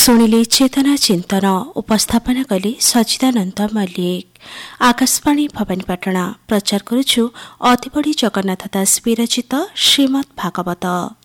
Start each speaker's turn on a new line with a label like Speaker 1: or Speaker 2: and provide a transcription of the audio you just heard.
Speaker 1: ଶୁଣିଲେ ଚେତନା ଚିନ୍ତନ ଉପସ୍ଥାପନା କଲେ ସଚ୍ଚିଦାନନ୍ଦ ମଲ୍ଲିକ। ଆକାଶବାଣୀ ଭବାନୀପାଟଣା ପ୍ରଚାର କରୁଛୁ ଅତିବଡ଼ି ଜଗନ୍ନାଥ ଦାସ ବିରଚିତ ଶ୍ରୀମଦ୍ ଭାଗବତ।